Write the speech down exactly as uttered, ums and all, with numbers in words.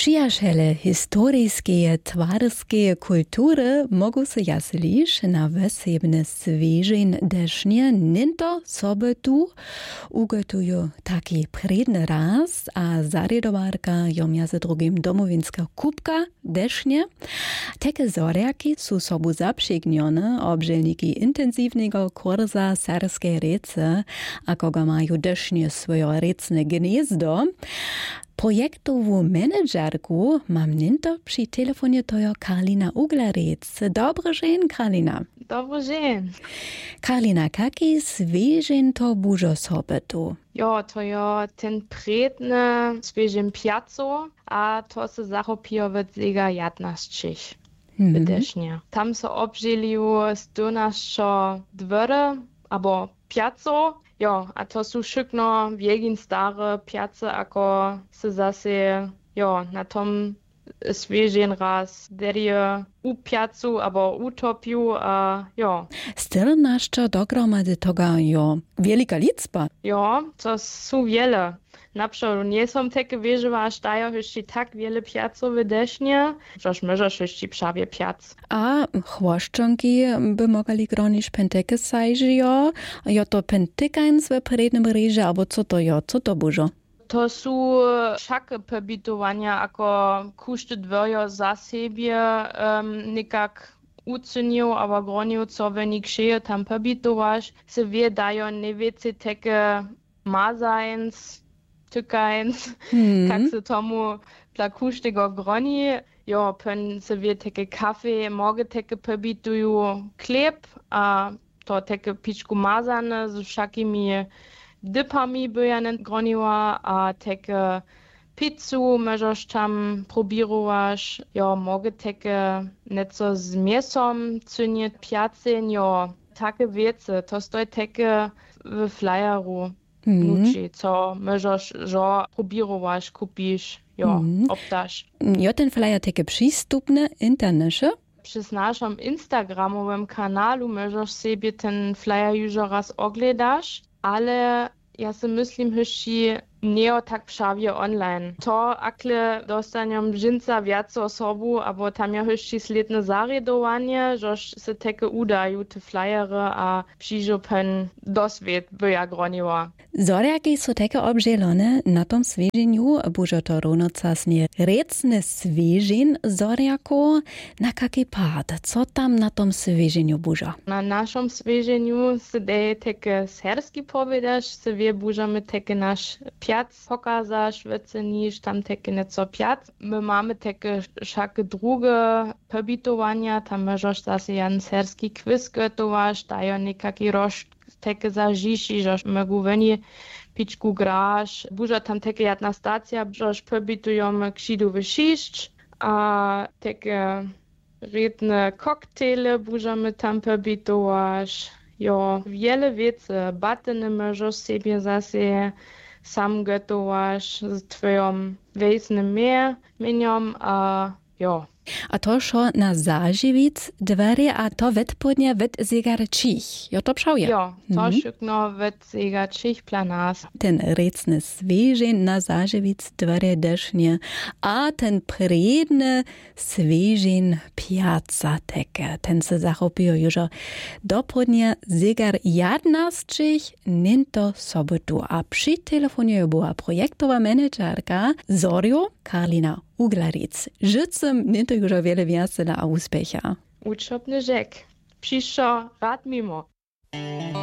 Przyjaciele historijskiej, twarskiej kultury mogą się jaslić na wesebne zwierzeń desznie, ninto sobie tu ugotują taki przedny raz, a zaryadowarka ją między drugim domowinska kubka desznie. Takie zoriaki są sobu zaprzygnione, obżelniki intensywnego kursa serbskiej rece, a kogo mają desznie swoje recne gniezdo. Projektową menedżerku mam ninto przy telefonie to jo Karolina Uglarec. Dobry dzień, Karolina. Dobry dzień. Karolina, jakie zwierzę to bużo sobie tu? Jo, to jo ten predne zwierzę piazzo, a to se zachopio w zega jadnaszczych. Mm-hmm. Tam se obżelił zdonaszczo dwere, albo piazzo. Jo, a to sú šukno wiegin stare piace, ako se zase, jo, na tom sviežen raz derje u piacu, abo utopiu, a jo. Style naščo dogromady toga, jo, wielika liczba. Jo, to sú wiele. Naprzód nie są takie wieżywa, aż dają jeszcze tak wiele piaców wydesznie, żeż możesz jeszcze prawie piac. A chłoszczonki by mogli gronić pentekę sajży, jo? Jo to pentykans w prednym ryże, albo co to jo, co to bużo? To są wszakie pobitowania, jako kuszty dwojo za siebie, um, nikak ucenił, aber gronił, co wenik się tam pobitowasz, se wie dają niewiece takie mazajens, tykajens, mm. kak se tomu dla kuštego groni, jo, pen se wie teke kafe, morge teke pobituju kleb, a to teke pičku mazane z všakimi dipami byjanen groniła, a teke pizzu możesz tam probirować, jo, morge teke nieco z mięsom cynie piacen, jo, takie wiece, to stoi teke w flyeru. Nuči, co możesz, że probirować, kupisz, jo, mm. obdasz. Jo, ten flyer takie przystupne internecie? Przez naszym Instagramowym kanalu możesz sobie ten flyer już raz oglądać, ale ja si myslím, że nie tak prawie online. To akle dostaniam brzynca więcej osobu, albo tam ja jeszcze sledne zaryadowanie, że se takie udają te flyery, a przyjdzie pen doswiet byja groniła. Zoriaki są takie obżelone na tom zwierzeniu, bużo to równocasnie recne zwierzeń zoriaku, na jaki pad? Co tam na tom zwierzeniu bużo? Na naszym zwierzeniu se daje takie serbski powiedzieć, se wie bużamy takie nasz piac pokazasz, wiece niż tam takie nieco piac. My mamy takie wszakie drugie pobitowania, tam możesz zase jan serbski quiz gotować, dają niekaki roż takie zažiši, že mogu veni pičku graš. Buža tam také jedna stacja, že pobitujeme kšidu v šišč a také redne koktejle bužame tam pobitovaš. Jo, wiele wiece, bateny możesz sobie zase sam gotować z twoją wejsnym mieniom, a jo. A to šo na zaživic dvere, a to vedpodnje ved zegarčích. Jo, to pšauje? Jo, to mm-hmm. šukno ved zegarčích planas. Ten recne svežen na zaživic dvere dešně a ten predne svežen piaca teke. Ten se zachopio już dopodnje zegar jadnastčích ninto sobotu. A při telefonie była projektowa menedžerka Zorjo Karolina Uglarec. Žicem ninto już wiele więcej a úspecha. Uczopny rzek. Przyszło rad mimo.